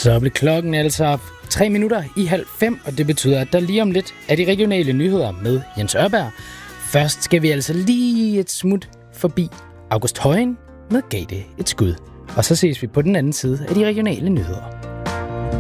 Så blev klokken altså 3 minutter i 4:30, og det betyder, at der lige om lidt er de regionale nyheder med Jens Ørberg. Først skal vi altså lige et smut forbi August Højen med Gav det et skud. Og så ses vi på den anden side af de regionale nyheder.